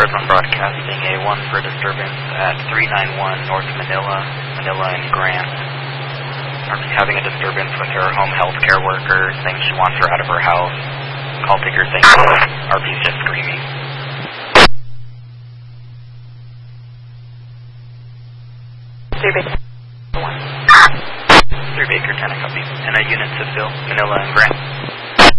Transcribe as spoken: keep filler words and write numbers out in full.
Prism Broadcasting, A one for disturbance at three ninety-one North Manila, Manila and Grant. R P having a disturbance with her home health care worker, saying she wants her out of her house. Call taker saying R P's just screaming. Three Baker. One. Three Baker, ten a copy. And a unit to fill, Manila and Grant.